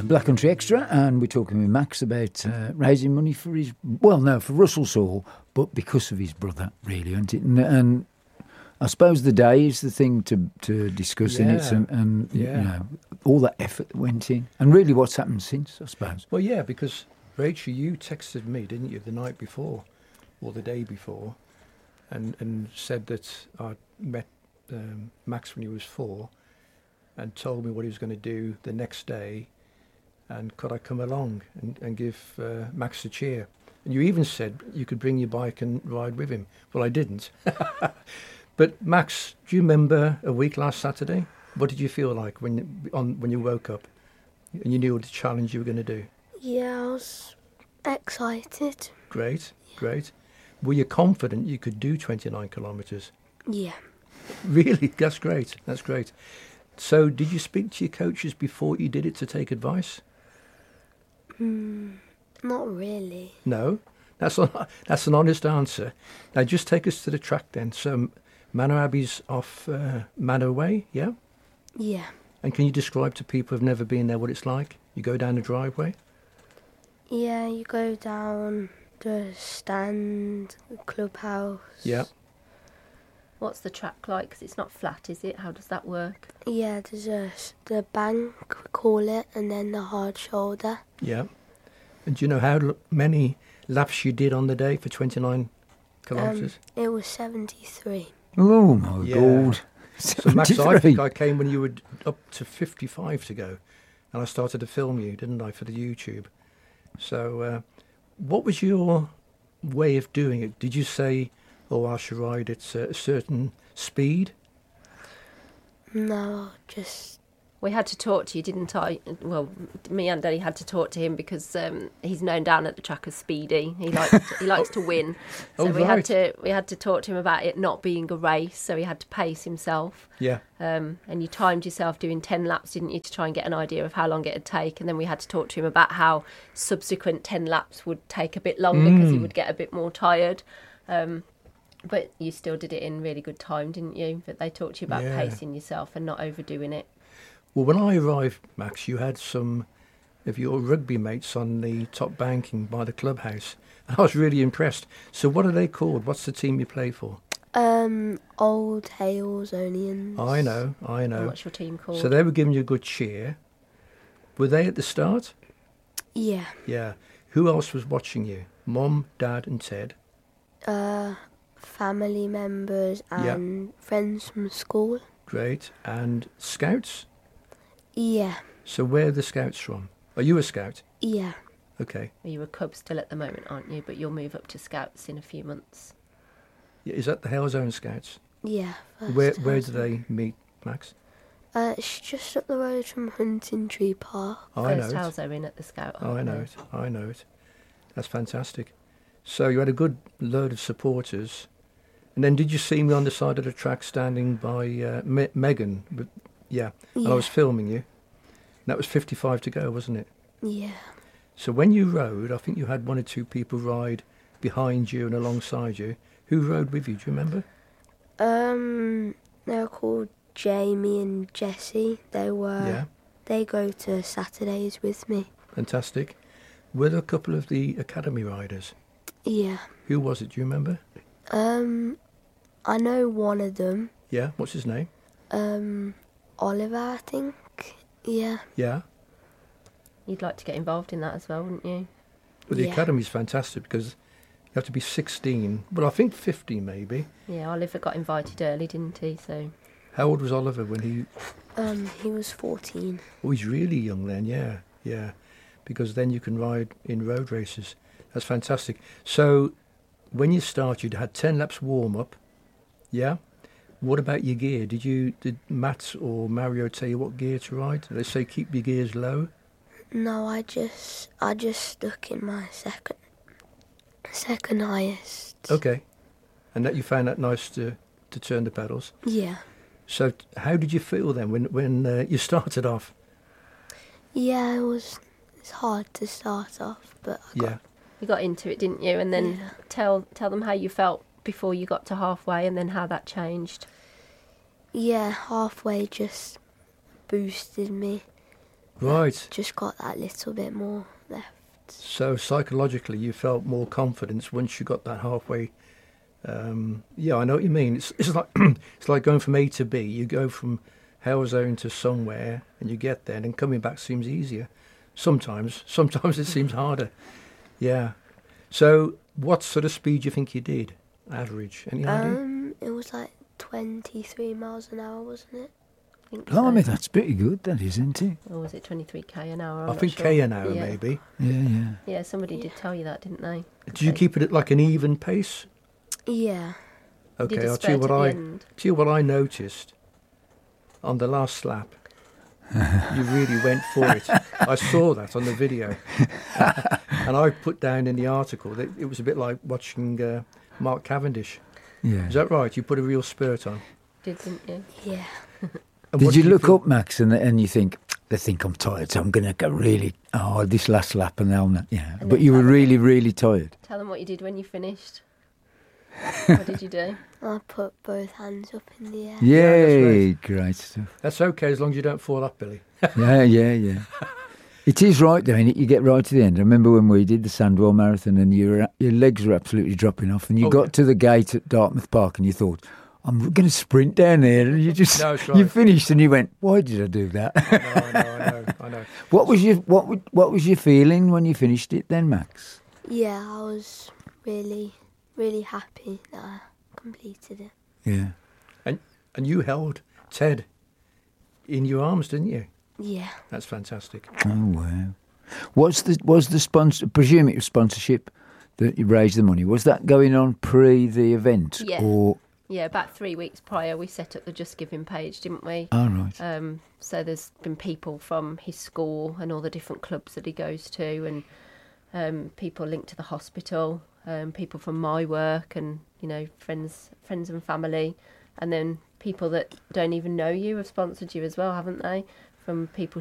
Black Country Extra, and we're talking with Max about raising money for for Russell Saul, but because of his brother, really, isn't it? And I suppose the day is the thing to discuss in it, and you know, all that effort that went in, and really what's happened since, I suppose. Well, yeah, because Rachel, you texted me, didn't you, the night before or the day before, and said that I'd met Max when he was 4, and told me what he was going to do the next day, and could I come along and give Max a cheer? And you even said you could bring your bike and ride with him. Well, I didn't. But Max, do you remember a week last Saturday? What did you feel like when you woke up and you knew the challenge you were going to do? Yeah, I was excited. Great. Were you confident you could do 29 kilometres? Yeah. Really? That's great. So did you speak to your coaches before you did it to take advice? Not really. No? That's an honest answer. Now just take us to the track then. So Manor Abbey's off Manor Way, yeah? Yeah. And can you describe to people who've never been there what it's like? You go down the driveway? Yeah, you go down the stand, the clubhouse. Yeah. What's the track like? Because it's not flat, is it? How does that work? Yeah, there's the bank, we call it, and then the hard shoulder. Yeah. And do you know how many laps you did on the day for 29 kilometres? It was 73. Oh, my God. So, Max, I 73. think I came when you were up to 55 to go. And I started to film you, didn't I, for the YouTube. So what was your way of doing it? Did you say, I should ride at a certain speed? No, just... We had to talk to you, didn't I? Well, me and Daddy had to talk to him because he's known down at the track as Speedy. He likes to win. So we had to talk to him about it not being a race. So he had to pace himself. Yeah. And you timed yourself doing 10 laps, didn't you, to try and get an idea of how long it'd take. And then we had to talk to him about how subsequent 10 laps would take a bit longer because he would get a bit more tired. But you still did it in really good time, didn't you? But they talked to you about pacing yourself and not overdoing it. Well, when I arrived, Max, you had some of your rugby mates on the top banking by the clubhouse. I was really impressed. So what are they called? What's the team you play for? Old Halesonians. I know. And what's your team called? So they were giving you a good cheer. Were they at the start? Yeah. Yeah. Who else was watching you? Mum, Dad and Ted? Family members and friends from school. Great. And scouts? Yeah. So where are the scouts from? Are you a scout? Yeah. Okay. Well, you're a cub still at the moment, aren't you? But you'll move up to scouts in a few months. Yeah, is that the Halezone Scouts? Yeah. Where do they meet, Max? It's just up the road from Hunting Tree Park. I know First it. Halezone at the scout. I know it. That's fantastic. So you had a good load of supporters. And then did you see me on the side of the track standing by Megan? Yeah. And I was filming you. And that was 55 to go, wasn't it? Yeah. So when you rode, I think you had 1 or 2 people ride behind you and alongside you. Who rode with you? Do you remember? They were called Jamie and Jessie. They go to Saturdays with me. Fantastic. Were there a couple of the academy riders? Yeah. Who was it? Do you remember? I know one of them. Yeah. What's his name? Oliver, I think. Yeah. Yeah. You'd like to get involved in that as well, wouldn't you? Well, the academy's fantastic because you have to be 16. Well, I think 15 maybe. Yeah, Oliver got invited early, didn't he? So. How old was Oliver when he... He was 14. Oh, he's really young then, yeah. Because then you can ride in road races. That's fantastic. So when you started, you had 10 laps warm-up, yeah? What about your gear? Did Matt or Mario tell you what gear to ride? Did they say keep your gears low? No, I just stuck in my second highest. Okay. And that you found that nice to turn the pedals? Yeah. So how did you feel then when you started off? Yeah, it's hard to start off, but You got into it, didn't you? And then tell them how you felt before you got to halfway and then how that changed. Yeah, halfway just boosted me. Right. Just got that little bit more left. So psychologically, you felt more confidence once you got that halfway. Yeah, I know what you mean. It's like it's like going from A to B. You go from Halesowen to somewhere, and you get there, and then coming back seems easier. Sometimes it seems harder. Yeah. So, what sort of speed do you think you did? Average? Any idea? It was like 23 miles an hour, wasn't it? I think Blimey, so. that's pretty good, that isn't it? Or was it 23k an hour? I think K an hour, yeah. maybe. Yeah. Yeah, somebody did tell you that, didn't they? Did you keep it at like an even pace? Yeah. Okay, Did a I'll tell you spurt what at I the end. tell you what I noticed on the last lap. You really went for it. I saw that on the video, and I put down in the article that it was a bit like watching Mark Cavendish. Yeah. Is that right? You put a real spurt on. Didn't you? Yeah. And Did what you do look think? up, Max, and you think, they think I'm tired, so I'm going to go really, this last lap, and they'll not, yeah. And But then you were tell them. really, really tired. Tell them what you did when you finished. What did you do? I put both hands up in the air. Yay, great stuff. That's okay as long as you don't fall up, Billy. Yeah. It is right, though, innit? You get right to the end. I remember when we did the Sandwell Marathon and your legs were absolutely dropping off, and you got to the gate at Dartmouth Park and you thought, I'm going to sprint down there, and you just No, it's right. you finished and you went, why did I do that? I know. What was your feeling when you finished it then, Max? Yeah, I was really, really happy that I completed it. Yeah. And you held Ted in your arms, didn't you? Yeah. That's fantastic. Oh wow. Was the sponsor? Presume it was sponsorship that you raised the money. Was that going on pre the event? Yeah. Or Yeah, about 3 weeks prior, we set up the Just Giving page, didn't we? oh right. So there's been people from his school and all the different clubs that he goes to, and people linked to the hospital, people from my work, and friends and family, and then people that don't even know you have sponsored you as well, haven't they? From people